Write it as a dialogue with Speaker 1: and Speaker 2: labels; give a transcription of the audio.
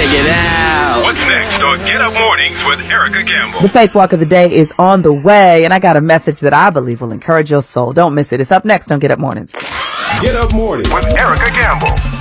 Speaker 1: it out.
Speaker 2: What's next on Get Up Mornings with Erica Gamble?
Speaker 3: The Faith Walk of the Day is on the way, and I got a message that I believe will encourage your soul. Don't miss it. It's up next on Get Up Mornings.
Speaker 2: Get Up Mornings with Erica Gamble.